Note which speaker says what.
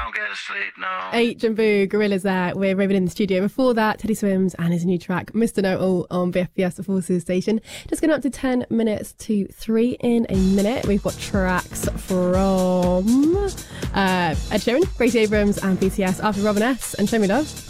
Speaker 1: don't get to sleep, no.
Speaker 2: Jumbo, Gorillas there. We're raving in the studio. Before that, Teddy Swims and his new track, Mr. Know-All, on BFBS, the Forces station. Just going up to 10 minutes to 3 in a minute. We've got tracks from Ed Sheeran, Gracie Abrams and BTS after Robin S. and Show Me Love.